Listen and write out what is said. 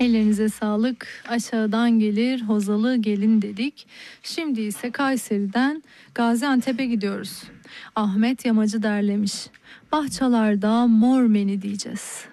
Ellerinize sağlık. Aşağıdan gelir Hozalı gelin dedik. Şimdi ise Kayseri'den Gaziantep'e gidiyoruz. Ahmet Yamacı derlemiş. Bahçalarda mor meni diyeceğiz.